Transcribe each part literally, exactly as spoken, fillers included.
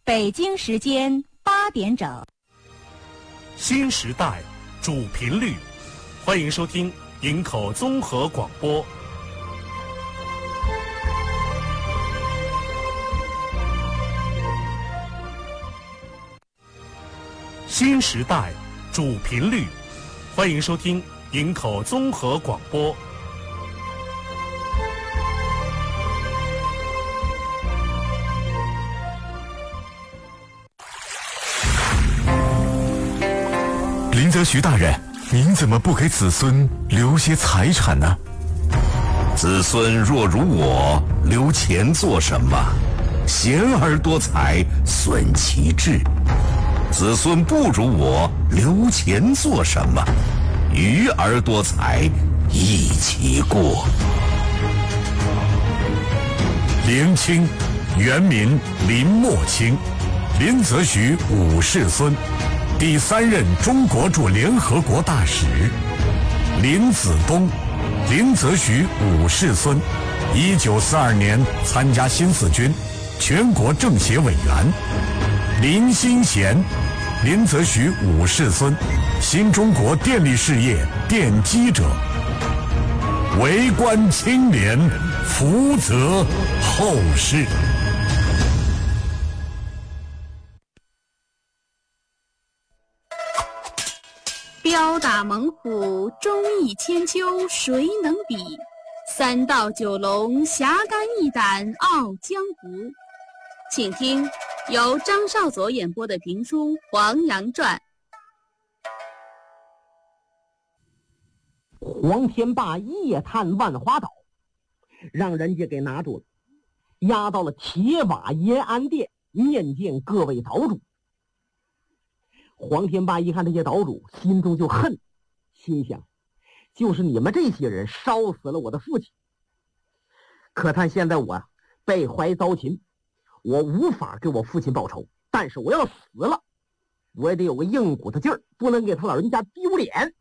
北京时间八点整。 新时代主频率，欢迎收听营口综合广播。新时代主频率，欢迎收听营口综合广播。 林则徐大人，您怎么不给子孙留些财产呢？ 子孙若如我，留钱做什么？贤而多财，损其志。子孙不如我，留钱做什么？愚而多财，益其过。 明清，原名林默卿，林则徐五世孙，第三任中国驻联合国大使。林子东，林则徐五世孙，一九四二年参加新四军，全国政协委员。林新贤，林则徐五世孙，新中国电力事业奠基者。为官清廉，福泽后世。 标打猛虎，忠义千秋，谁能比？三道九龙，侠肝义胆，傲江湖。请听由张少佐演播的评书《黄羊传》。 黄天霸夜探万花岛，让人家给拿住了，押到了铁瓦延安殿面见各位岛主。黄天霸一看这些岛主，心中就恨，心想，就是你们这些人烧死了我的父亲。可叹现在我被怀遭擒，我无法给我父亲报仇，但是我要死了，我也得有个硬骨头劲儿，不能给他老人家丢脸。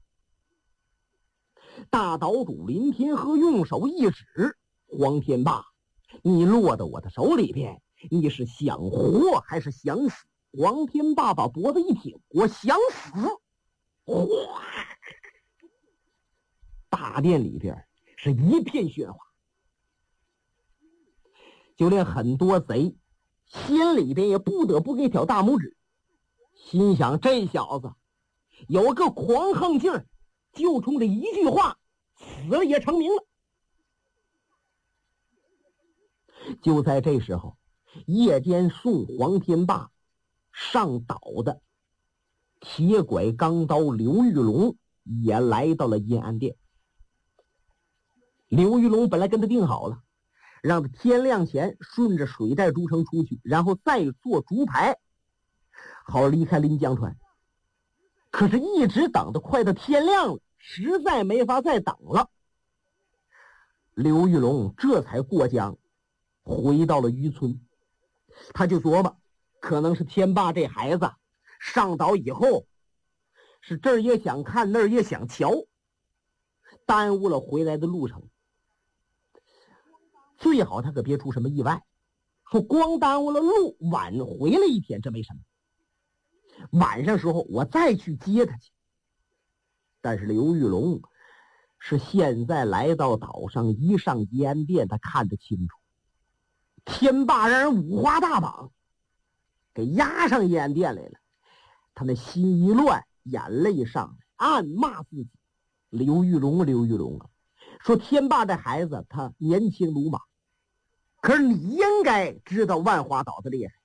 大岛主林天和用手一指，黄天霸，你落到我的手里边，你是想活还是想死？黄天霸把脖子一挺，我想死。哗！大殿里边是一片喧哗，就连很多贼心里边也不得不给挑大拇指，心想这小子有个狂横劲儿，就冲这一句话，死了也成名了。就在这时候，夜间送黄天霸上岛的铁拐钢刀刘玉龙也来到了延安殿。刘玉龙本来跟他定好了，让他天亮前顺着水寨诸城出去，然后再坐竹排好离开临江川。可是一直等得快到天亮了，实在没法再等了。刘玉龙这才过江回到了渔村。他就琢磨，可能是天霸这孩子上岛以后是这儿也想看那儿也想瞧，耽误了回来的路程。最好他可别出什么意外，说光耽误了路，晚回来一天这没什么，晚上时候我再去接他去。但是刘玉龙是现在来到岛上，一上延安殿，他看得清楚，天霸让人五花大绑给押上延安殿来了。他那心一乱，眼泪上来，暗骂自己，刘玉龙刘玉龙啊，说天霸这孩子他年轻鲁莽，可是你应该知道万花岛的厉害，